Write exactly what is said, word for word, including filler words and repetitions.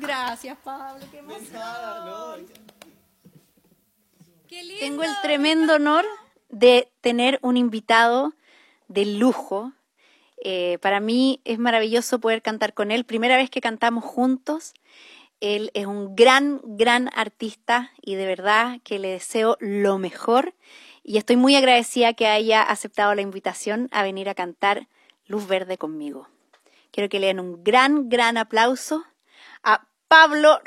Gracias, Pablo, qué emoción. Qué lindo. Tengo el tremendo honor de tener un invitado de lujo. Eh, para mí es maravilloso poder cantar con él. Primera vez que cantamos juntos. Él es un gran, gran artista y de verdad que le deseo lo mejor. Y estoy muy agradecida que haya aceptado la invitación a venir a cantar Luz Verde conmigo. Quiero que le den un gran, gran aplauso a Pablo